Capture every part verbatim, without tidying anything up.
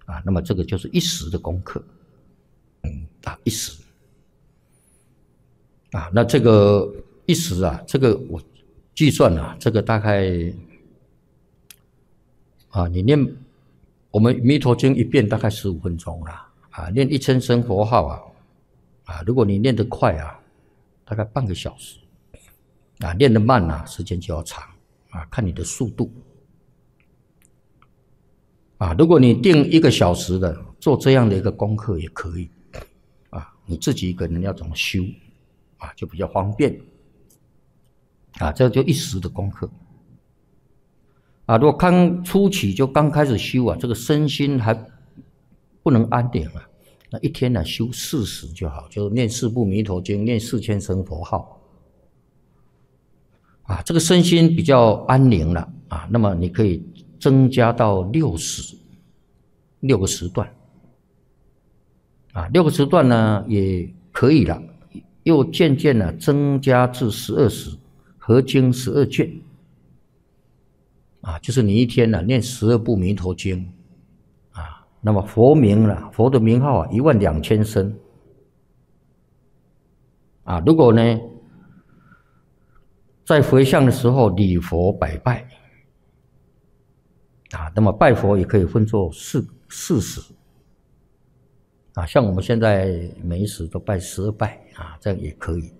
啊，那么这个就是一时的功课，嗯啊，一时啊，那这个一时啊，这个我计算啊，这个大概啊，你念我们弥陀经一遍大概十五分钟啦，啊，念一千声佛号啊，啊，如果你念得快啊，大概半个小时，啊，念得慢啊，时间就要长啊，看你的速度。啊，如果你定一个小时的做这样的一个功课也可以，啊，你自己一个人要怎么修，啊，就比较方便，啊，这就一时的功课，啊，如果刚初期就刚开始修啊，这个身心还不能安定啊，那一天呢修四十就好，就念四部弥陀经，念四千声佛号，啊，这个身心比较安宁了，啊，那么你可以增加到六十，六个时段，啊，六个时段呢也可以了，又渐渐呢增加至十二时，合经十二卷，啊，就是你一天呢念十二部弥陀经，啊，那么佛名呢，佛的名号啊一万两千声，啊，如果呢在回向的时候礼佛百拜。啊，那么拜佛也可以分作四四时，啊，像我们现在每一时都拜十二拜啊，这样也可以，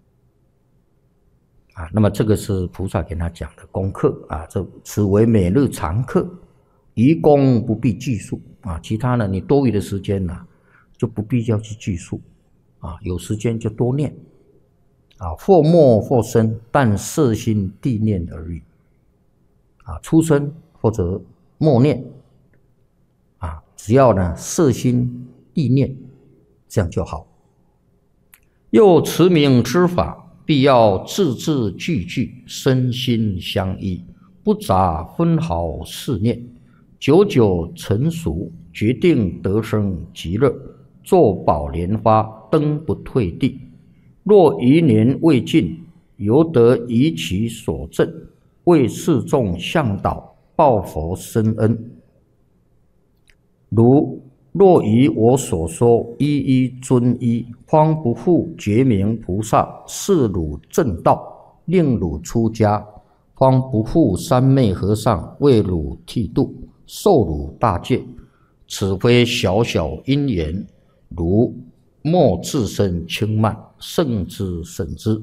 啊，那么这个是菩萨给他讲的功课啊，这此为每日常课，宜功不必计数啊，其他呢你多余的时间呢、啊、就不必要去计数啊，有时间就多念啊，或默或生，但摄心谛念而已啊，出生或者默念，啊，只要呢摄心谛念，这样就好。又持名之法，必要字字句句身心相依，不杂分毫是念，久久成熟，决定得生极乐，坐宝莲花，登不退地。若余年未尽，犹得以其所证，为世众向导，报佛深恩。如若以我所说一一遵依，方不负觉明菩萨示汝正道，令汝出家，方不负三昧和尚为汝剃度，授汝大戒。此非小小因缘，如莫自身轻慢，慎之慎之。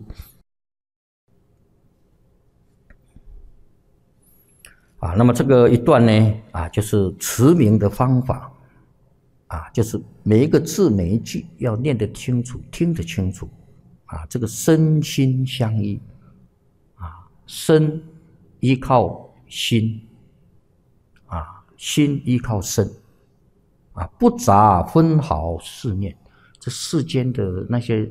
啊，那么这个一段呢，啊，就是持名的方法，啊，就是每一个字每一句要念得清楚，听得清楚，啊，这个身心相依，啊，身依靠心，啊，心依靠身，啊，不杂分毫是念，这世间的那些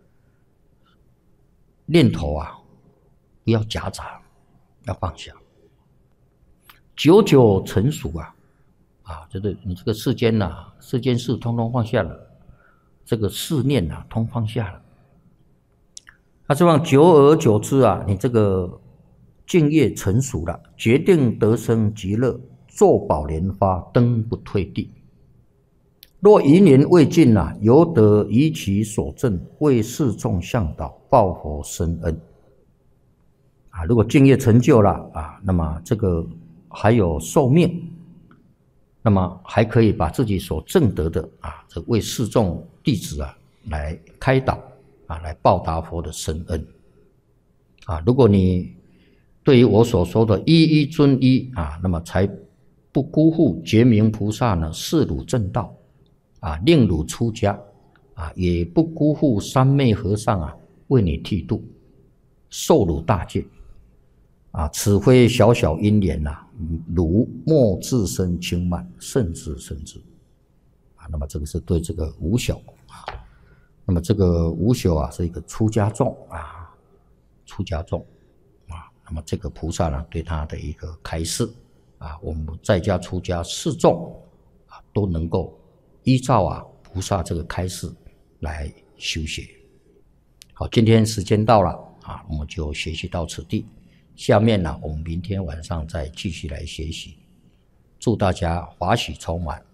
念头啊，不要夹杂，要放下。久久成熟啊，啊，就是你这个世间呐、啊，世间事通通放下了，这个世念呐、啊，通放下了。那这样久而久之啊，你这个敬业成熟了，决定得生极乐，坐宝莲花，登不退地。若余年未尽啊，犹得以其所证，为世众向导，报佛深恩。啊，如果敬业成就了啊，那么这个还有寿命，那么还可以把自己所证得的啊，这为世众弟子啊来开导啊，来报答佛的深恩啊。如果你对于我所说的一一遵依啊，那么才不辜负觉明菩萨呢示汝正道啊，令汝出家啊，也不辜负三昧和尚啊为你剃度，授汝大戒啊，此非小小因缘呐、啊，如莫自身轻慢，慎之慎之啊。那么这个是对这个无朽啊，那么这个无朽啊是一个出家众啊，出家众啊，那么这个菩萨呢对他的一个开示啊，我们在家出家四众啊都能够依照啊菩萨这个开示来修学。好，今天时间到了啊，我们就学习到此地。下面呢，我们明天晚上再继续来学习。祝大家法喜充满。